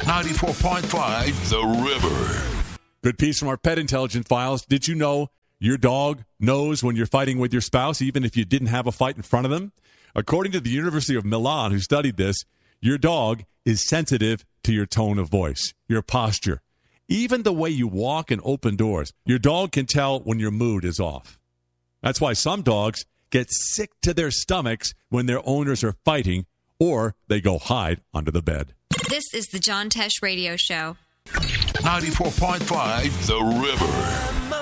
94.5 The River. Good piece from our Pet Intelligence Files. Did you know your dog knows when you're fighting with your spouse, even if you didn't have a fight in front of them? According to the University of Milan, who studied this, your dog is sensitive to your tone of voice, your posture, even the way you walk and open doors. Your dog can tell when your mood is off. That's why some dogs get sick to their stomachs when their owners are fighting, or they go hide under the bed. This is the John Tesh Radio Show. 94.5 The River.